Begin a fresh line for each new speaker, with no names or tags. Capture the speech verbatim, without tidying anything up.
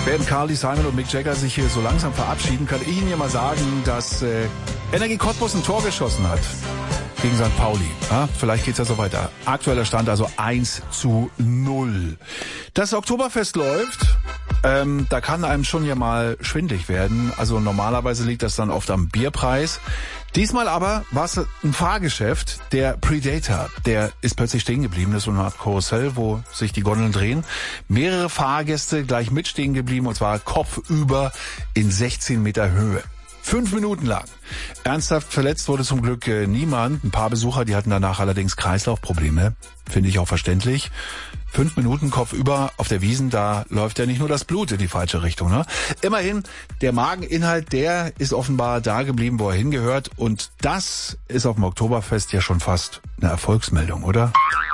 Während Carly Simon und Mick Jagger sich hier so langsam verabschieden, kann ich Ihnen ja mal sagen, dass äh, Energie Cottbus ein Tor geschossen hat gegen Sankt Pauli. Ja, vielleicht geht's ja so weiter. Aktueller Stand also eins zu null. Das Oktoberfest läuft. Ähm, da kann einem schon ja mal schwindlig werden. Also normalerweise liegt das dann oft am Bierpreis. Diesmal aber war es ein Fahrgeschäft, der Predator. Der ist plötzlich stehen geblieben. Das ist so eine Art Karussell, wo sich die Gondeln drehen. Mehrere Fahrgäste gleich mit stehen geblieben, und zwar kopfüber in sechzehn Meter Höhe. Fünf Minuten lang. Ernsthaft verletzt wurde zum Glück äh, niemand. Ein paar Besucher, die hatten danach allerdings Kreislaufprobleme. Finde ich auch verständlich. Fünf Minuten kopfüber auf der Wiesn, da läuft ja nicht nur das Blut in die falsche Richtung, ne? Immerhin, der Mageninhalt, der ist offenbar da geblieben, wo er hingehört. Und das ist auf dem Oktoberfest ja schon fast eine Erfolgsmeldung, oder?